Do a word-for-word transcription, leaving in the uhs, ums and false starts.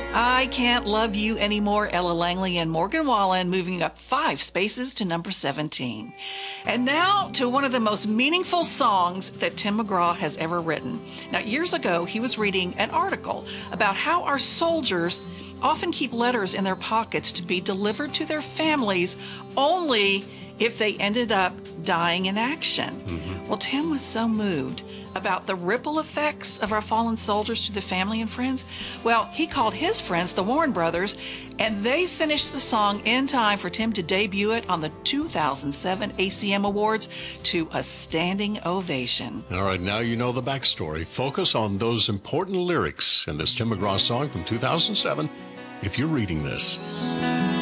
I Can't Love You Anymore, Ella Langley and Morgan Wallen, moving up five spaces to number seventeen. And now to one of the most meaningful songs that Tim McGraw has ever written. Now, years ago, he was reading an article about how our soldiers often keep letters in their pockets to be delivered to their families only if they ended up dying in action. Mm-hmm. Well, Tim was so moved about the ripple effects of our fallen soldiers to the family and friends. Well, he called his friends, the Warren Brothers, and they finished the song in time for Tim to debut it on the two thousand seven A C M Awards to a standing ovation. All right, now you know the backstory. Focus on those important lyrics in this Tim McGraw song from two thousand seven if you're reading this.